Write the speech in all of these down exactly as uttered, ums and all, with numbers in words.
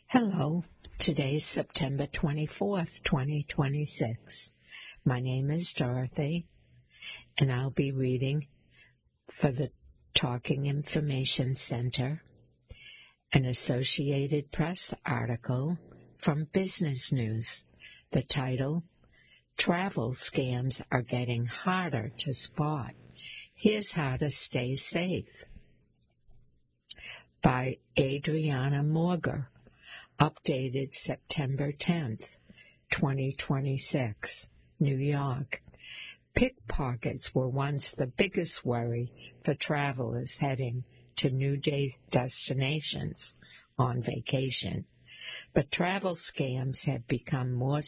Hello, today's September twenty-fourth, twenty twenty-six. My name is Dorothy, and I'll be reading for the Talking Information Center an Associated Press article from Business News. The title, Travel Scams Are Getting Harder to Spot. Here's How to Stay Safe, by Adriana Morger. Updated September tenth, twenty twenty-six, New York. Pickpockets were once the biggest worry for travelers heading to new day destinations on vacation. But travel scams have become more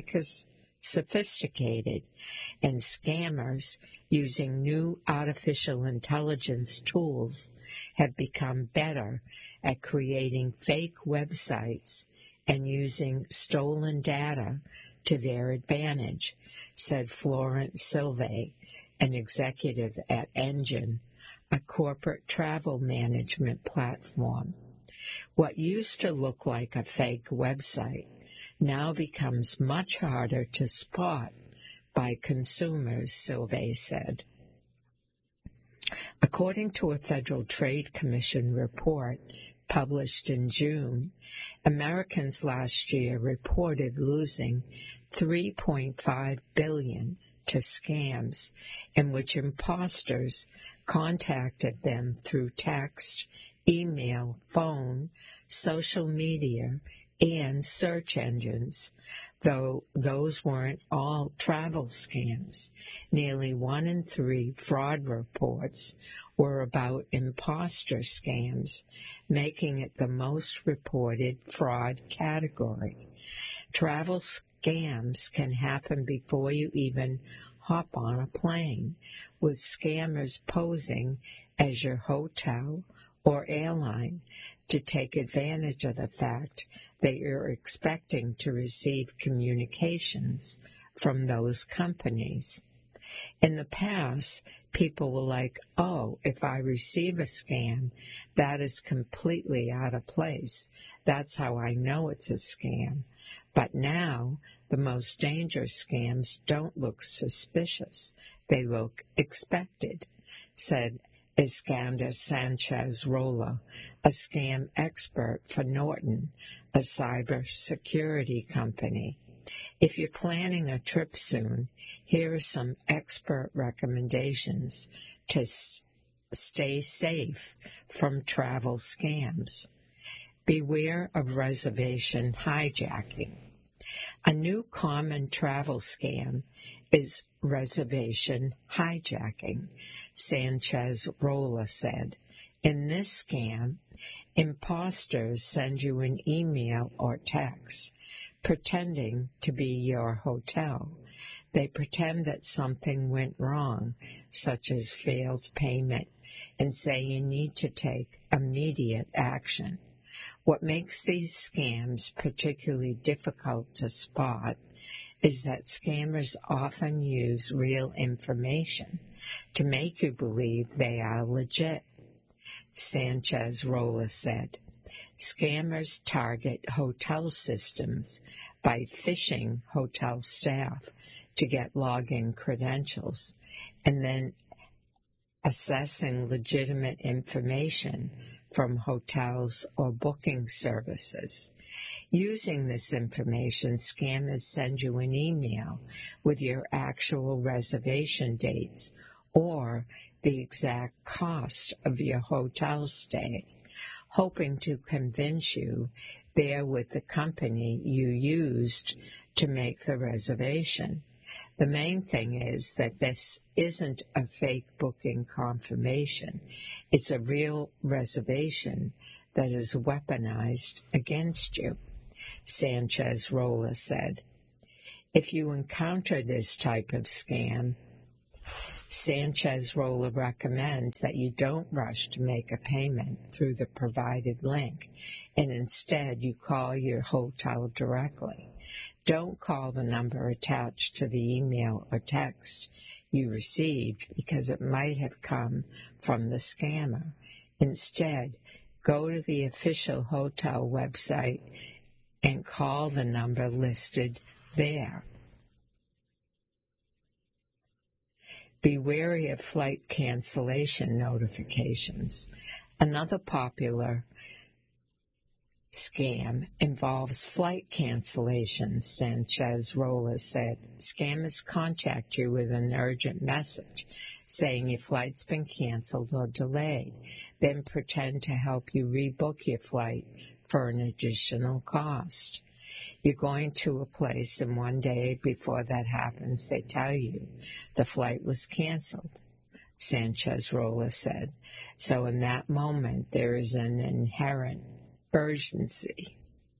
sophisticated, and scammers using new artificial intelligence tools have become better at creating fake websites and using stolen data to their advantage, said Florence Silve, an executive at Engine, a corporate travel management platform. What used to look like a fake website now becomes much harder to spot by consumers, Silve said. According to a Federal Trade Commission report published in June, Americans last year reported losing three point five billion dollars to scams in which imposters contacted them through text, email, phone, social media, and search engines, though those weren't all travel scams. Nearly one in three fraud reports were about imposter scams, making it the most reported fraud category. Travel scams can happen before you even hop on a plane, with scammers posing as your hotel or airline to take advantage of the fact that you're expecting to receive communications from those companies. In the past, people were like, oh, if I receive a scam, that is completely out of place. That's how I know it's a scam. But now, the most dangerous scams don't look suspicious. They look expected, said Iskander Sanchez Rolla, a scam expert for Norton, a cyber security company. If you're planning a trip soon, here are some expert recommendations to s- stay safe from travel scams. Beware of reservation hijacking. A new common travel scam is reservation hijacking, Sanchez Rolla said. In this scam, imposters send you an email or text pretending to be your hotel. They pretend that something went wrong, such as failed payment, and say you need to take immediate action. What makes these scams particularly difficult to spot is that scammers often use real information to make you believe they are legit, Sanchez Rolla said. Scammers target hotel systems by phishing hotel staff to get login credentials and then assessing legitimate information from hotels or booking services. Using this information, scammers send you an email with your actual reservation dates or the exact cost of your hotel stay, hoping to convince you they're with the company you used to make the reservation. The main thing is that this isn't a fake booking confirmation. It's a real reservation that is weaponized against you, Sanchez Rolla said. If you encounter this type of scam, Sanchez Rolla recommends that you don't rush to make a payment through the provided link, and instead you call your hotel directly. Don't call the number attached to the email or text you received because it might have come from the scammer. Instead, Go to the official hotel website and call the number listed there. Be wary of flight cancellation notifications. Another popular scam involves flight cancellations, Sanchez-Rolla said. Scammers contact you with an urgent message saying your flight's been canceled or delayed, then pretend to help you rebook your flight for an additional cost. You're going to a place, and one day before that happens, they tell you the flight was canceled, Sanchez-Rolla said. So in that moment, there is an inherent urgency.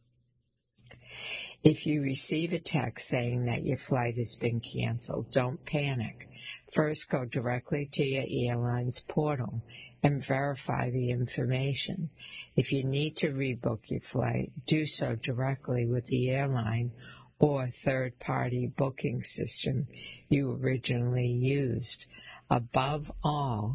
If you receive a text saying that your flight has been canceled, don't panic. First, go directly to your airline's portal and verify the information. If you need to rebook your flight, do so directly with the airline or third-party booking system you originally used. Above all,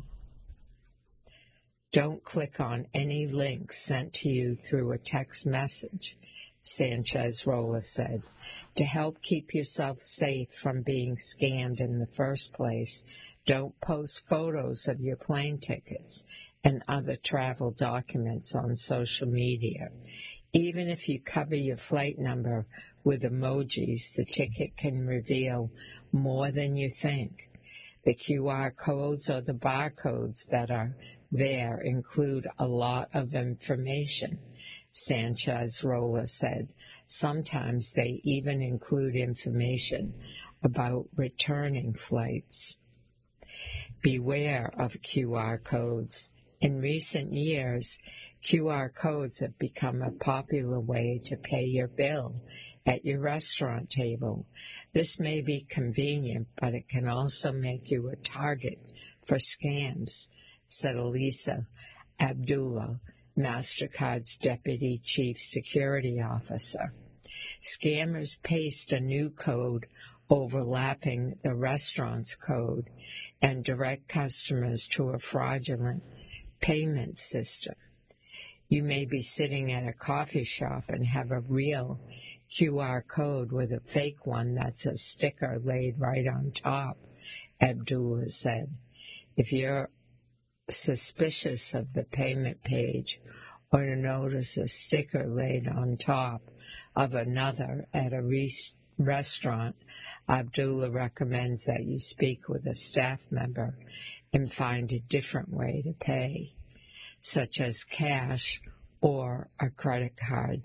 don't click on any links sent to you through a text message, Sanchez-Rolla said. To help keep yourself safe from being scammed in the first place, don't post photos of your plane tickets and other travel documents on social media. Even if you cover your flight number with emojis, the ticket can reveal more than you think. The Q R codes or the barcodes that are there include a lot of information, Sanchez-Rolla said. Sometimes they even include information about returning flights. Beware of Q R codes. In recent years, Q R codes have become a popular way to pay your bill at your restaurant table. This may be convenient, but it can also make you a target for scams, said Elisa Abdullah, MasterCard's Deputy Chief Security Officer. Scammers paste a new code overlapping the restaurant's code and direct customers to a fraudulent payment system. You may be sitting at a coffee shop and have a real Q R code with a fake one that's a sticker laid right on top, Abdullah said. If you're suspicious of the payment page or to notice a sticker laid on top of another at a re- restaurant, Abdullah recommends that you speak with a staff member and find a different way to pay, such as cash or a credit card.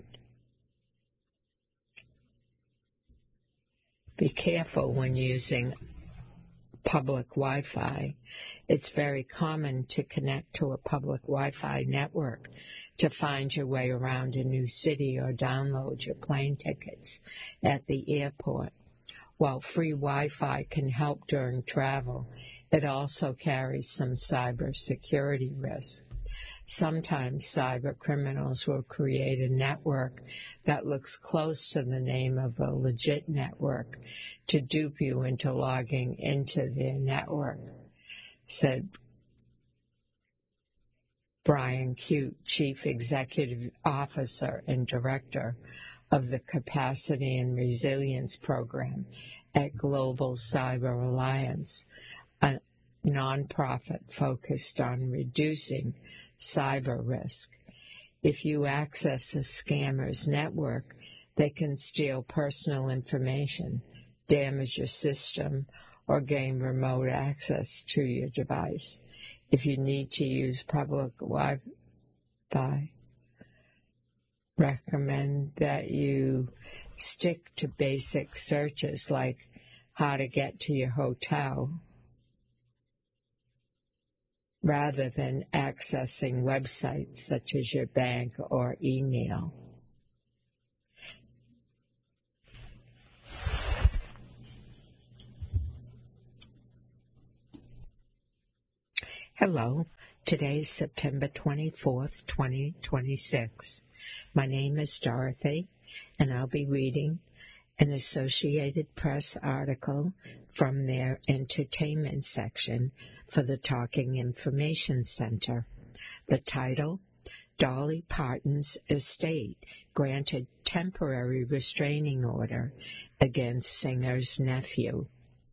Be careful when using public Wi-Fi. It's very common to connect to a public Wi-Fi network to find your way around a new city or download your plane tickets at the airport. While free Wi-Fi can help during travel, it also carries some cybersecurity risk. Sometimes cyber criminals will create a network that looks close to the name of a legit network to dupe you into logging into their network, said Brian Cute, Chief Executive Officer and Director of the Capacity and Resilience Program at Global Cyber Alliance, a nonprofit focused on reducing cyber risk. If you access a scammer's network, they can steal personal information, damage your system, or gain remote access to your device. If you need to use public Wi-Fi, recommend that you stick to basic searches like how to get to your hotel rather than accessing websites such as your bank or email. Hello, today is September twenty-fourth, twenty twenty-six. My name is Dorothy, and I'll be reading an Associated Press article from their entertainment section for the Talking Information Center. The title, Dolly Parton's estate granted temporary restraining order against singer's nephew.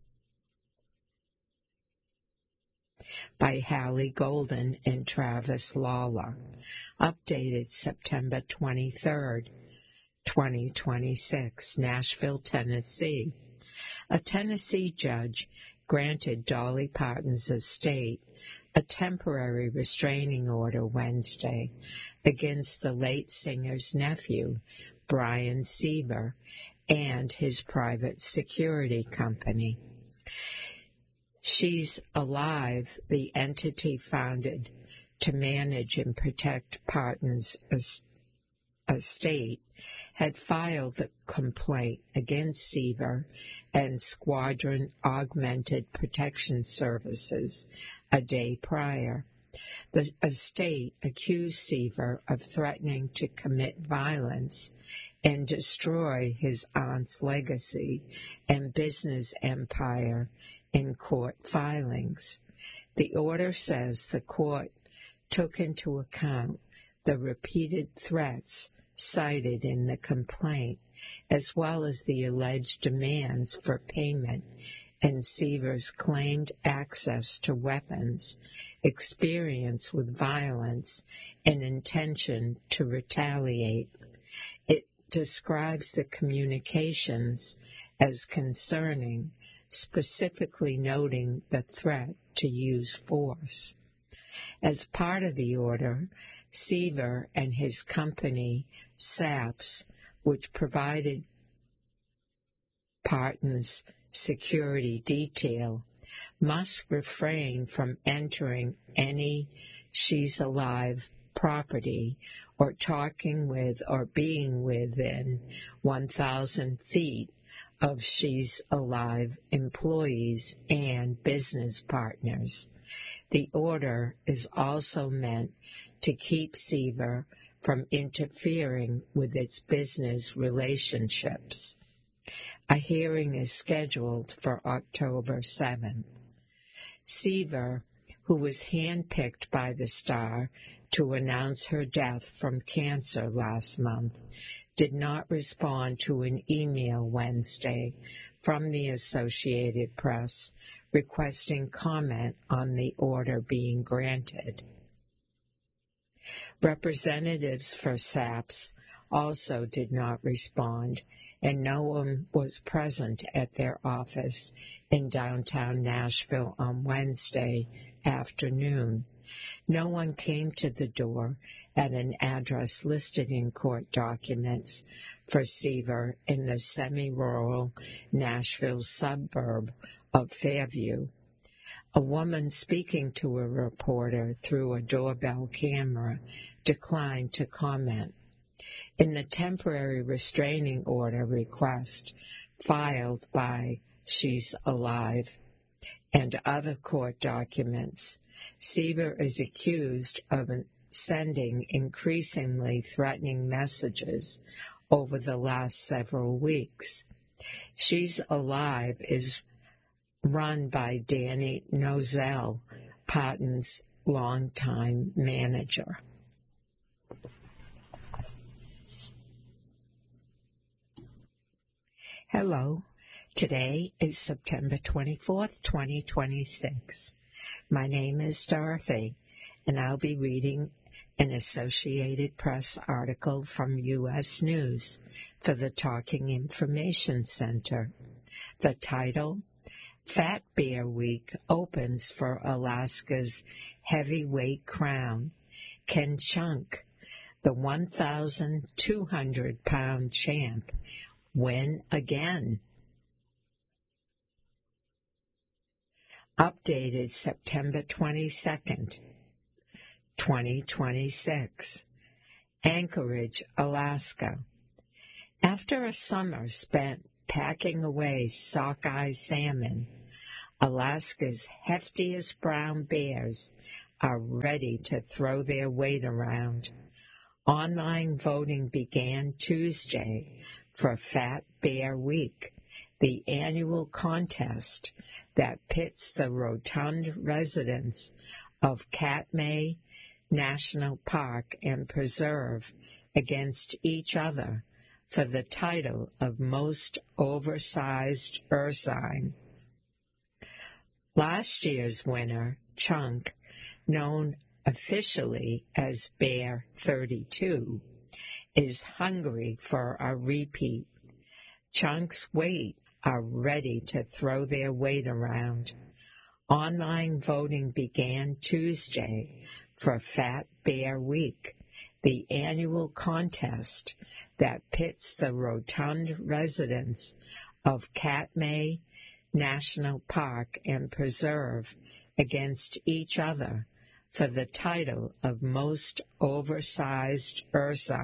By Hallie Golden and Travis Lawler. Updated September twenty-third, twenty twenty-six, Nashville, Tennessee. A Tennessee judge granted Dolly Parton's estate a temporary restraining order Wednesday against the late singer's nephew, Brian Seaver, and his private security company. She's Alive, the entity founded to manage and protect Parton's estate, had filed the complaint against Seaver and Squadron Augmented Protection Services a day prior. The estate accused Seaver of threatening to commit violence and destroy his aunt's legacy and business empire in court filings. The order says the court took into account the repeated threats cited in the complaint, as well as the alleged demands for payment and Seaver's claimed access to weapons, experience with violence, and intention to retaliate. It describes the communications as concerning, specifically noting the threat to use force. As part of the order, Seaver and his company, SAPS, which provided Parton's security detail, must refrain from entering any She's Alive property or talking with or being within one thousand feet of She's Alive employees and business partners. The order is also meant to keep Seaver from interfering with its business relationships. A hearing is scheduled for October seventh. Seaver, who was handpicked by the Star to announce her death from cancer last month, did not respond to an email Wednesday from the Associated Press requesting comment on the order being granted. Representatives for SAPS also did not respond, and no one was present at their office in downtown Nashville on Wednesday afternoon. No one came to the door at an address listed in court documents for Seaver in the semi-rural Nashville suburb of Fairview. A woman speaking to a reporter through a doorbell camera declined to comment. In the temporary restraining order request filed by She's Alive and other court documents, Seaver is accused of sending increasingly threatening messages over the last several weeks. She's Alive is run by Danny Nozell, Parton's longtime manager. Hello. Today is September twenty-fourth, twenty twenty-six. My name is Dorothy, and I'll be reading an Associated Press article from U S News for the Talking Information Center. The title, Fat Bear Week opens for Alaska's heavyweight crown. Can Chunk, the one thousand two hundred pound champ, win again? Updated September twenty-second, twenty twenty-six. Anchorage, Alaska. After a summer spent packing away sockeye salmon, Alaska's heftiest brown bears are ready to throw their weight around. Online voting began Tuesday for Fat Bear Week, the annual contest that pits the rotund residents of Katmai, National Park and Preserve against each other for the title of Most Oversized Ursine. Last year's winner, Chunk, known officially as Bear thirty-two, is hungry for a repeat. Chunk's weight are ready to throw their weight around. Online voting began Tuesday for Fat Bear Week, the annual contest that pits the rotund residents of Katmai National Park and Preserve against each other for the title of Most Oversized Ursine.